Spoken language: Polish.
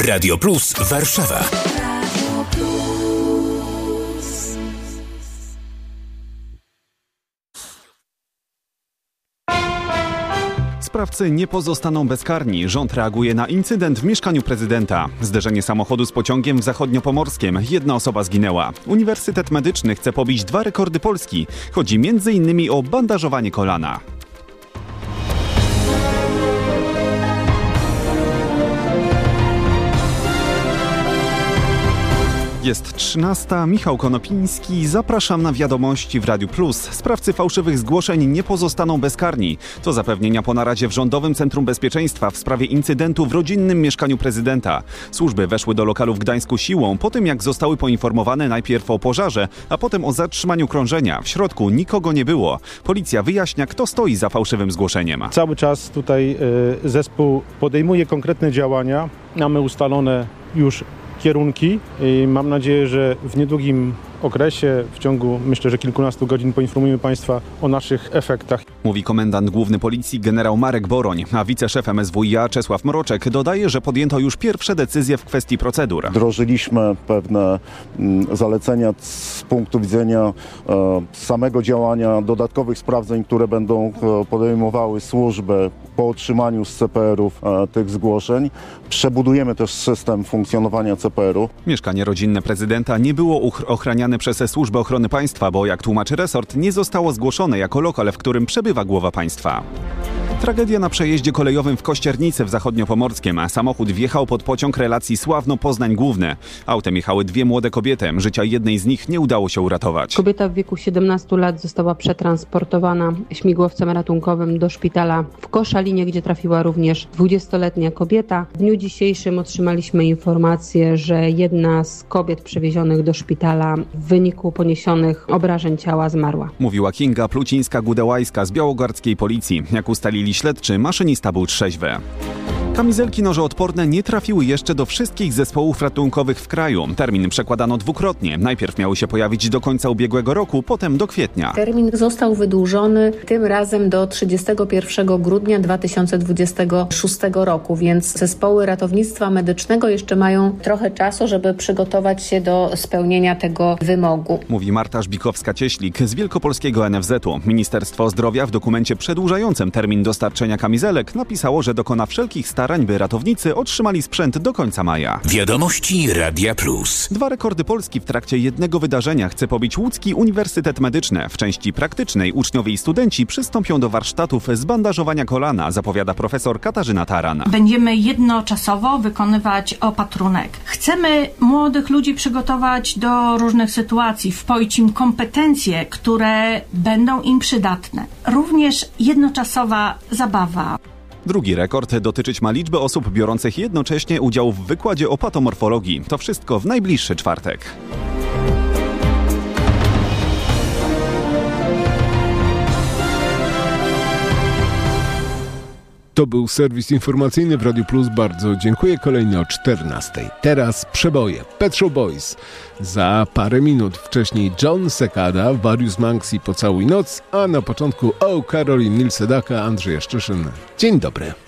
Radio Plus Warszawa. Sprawcy nie pozostaną bezkarni. Rząd reaguje na incydent w mieszkaniu prezydenta. Zderzenie samochodu z pociągiem w Zachodniopomorskiem. 1 osoba zginęła. Uniwersytet Medyczny chce pobić 2 rekordy Polski. Chodzi m.in. o bandażowanie kolana. Jest 13. Michał Konopiński. Zapraszam na wiadomości w Radiu Plus. Sprawcy fałszywych zgłoszeń nie pozostaną bezkarni. To zapewnienia po naradzie w Rządowym Centrum Bezpieczeństwa w sprawie incydentu w rodzinnym mieszkaniu prezydenta. Służby weszły do lokalu w Gdańsku siłą, po tym jak zostały poinformowane najpierw o pożarze, a potem o zatrzymaniu krążenia. W środku nikogo nie było. Policja wyjaśnia, kto stoi za fałszywym zgłoszeniem. Cały czas tutaj zespół podejmuje konkretne działania. Mamy ustalone już kierunki i mam nadzieję, że w niedługim okresie, w ciągu myślę, że kilkunastu godzin poinformujemy Państwa o naszych efektach. Mówi komendant główny policji generał Marek Boroń, a wiceszef MSWiA Czesław Mroczek dodaje, że podjęto już pierwsze decyzje w kwestii procedur. Wdrożyliśmy pewne zalecenia z punktu widzenia samego działania, dodatkowych sprawdzeń, które będą podejmowały służby po otrzymaniu z CPR-ów tych zgłoszeń. Przebudujemy też system funkcjonowania CPR-u. Mieszkanie rodzinne prezydenta nie było ochraniane przez Służbę Ochrony Państwa, bo jak tłumaczy resort, nie zostało zgłoszone jako lokal, w którym przebywa głowa państwa. Tragedia na przejeździe kolejowym w Kościernicy w Zachodniopomorskiem. Samochód wjechał pod pociąg relacji Sławno-Poznań Główny. Autem jechały 2 młode kobiety. Życia jednej z nich nie udało się uratować. Kobieta w wieku 17 lat została przetransportowana śmigłowcem ratunkowym do szpitala w Koszalinie, gdzie trafiła również 20-letnia kobieta. W dniu dzisiejszym otrzymaliśmy informację, że jedna z kobiet przewiezionych do szpitala w wyniku poniesionych obrażeń ciała zmarła. Mówiła Kinga Plucińska-Gudełajska z białogardzkiej policji. Jak ustalili śledczy, maszynista był trzeźwy. Kamizelki nożoodporne nie trafiły jeszcze do wszystkich zespołów ratunkowych w kraju. Termin przekładano dwukrotnie. Najpierw miały się pojawić do końca ubiegłego roku, potem do kwietnia. Termin został wydłużony tym razem do 31 grudnia 2026 roku, więc zespoły ratownictwa medycznego jeszcze mają trochę czasu, żeby przygotować się do spełnienia tego wymogu. Mówi Marta Żbikowska-Cieślik z Wielkopolskiego NFZ-u. Ministerstwo Zdrowia w dokumencie przedłużającym termin dostarczenia kamizelek napisało, że dokona wszelkich starań, by ratownicy otrzymali sprzęt do końca maja. Wiadomości Radia Plus. 2 rekordy Polski w trakcie jednego wydarzenia chce pobić Łódzki Uniwersytet Medyczny. W części praktycznej uczniowie i studenci przystąpią do warsztatów z bandażowania kolana, zapowiada profesor Katarzyna Taran. Będziemy jednoczasowo wykonywać opatrunek. Chcemy młodych ludzi przygotować do różnych sytuacji, wpoić im kompetencje, które będą im przydatne. Również jednoczasowa zabawa. Drugi rekord dotyczyć ma liczby osób biorących jednocześnie udział w wykładzie o patomorfologii. To wszystko w najbliższy czwartek. To był serwis informacyjny w Radiu Plus. Bardzo dziękuję. Kolejny o 14. Teraz przeboje. Pet Shop Boys. Za parę minut wcześniej John Sekada, Various Monks i Pocałuj Noc, a na początku Karolin Nil Sedaka, Andrzej Szczyszyn. Dzień dobry.